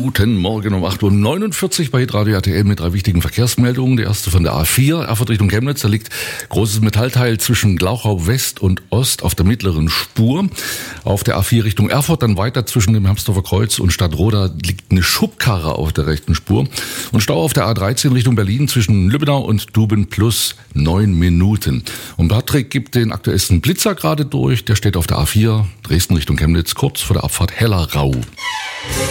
Guten Morgen um 8.49 Uhr bei Radio RTL mit 3 wichtigen Verkehrsmeldungen. Die erste von der A4, Erfurt Richtung Chemnitz. Da liegt großes Metallteil zwischen Glauchau West und Ost auf der mittleren Spur. Auf der A4 Richtung Erfurt, dann weiter zwischen dem Hermsdorfer Kreuz und Stadtroda liegt eine Schubkarre auf der rechten Spur. Und Stau auf der A13 Richtung Berlin zwischen Lübbenau und Duben plus 9 Minuten. Und Patrick gibt den aktuellsten Blitzer gerade durch. Der steht auf der A4 Dresden Richtung Chemnitz kurz vor der Abfahrt Hellerau.